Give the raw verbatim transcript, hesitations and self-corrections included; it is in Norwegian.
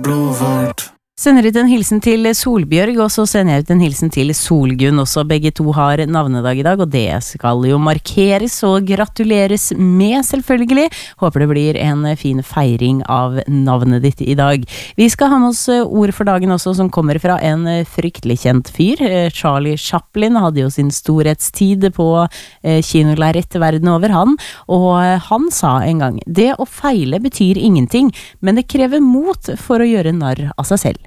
blod vårt. Sender ut en hilsen til Solbjørg, og så sender jeg ut en hilsen til Solgunn også. Begge to har navnedag i dag, og det skal jo markeres og gratuleres med, selvfølgelig. Håper det blir en fin feiring av navnet ditt i dag. Vi skal ha med oss ord for dagen også, som kommer fra en fryktelig kjent fyr. Charlie Chaplin hadde jo sin storhetstid på kinolerret verden over han, og han sa en gang: det å feile betyr ingenting, men det krever mot for å gjøre narr av seg selv.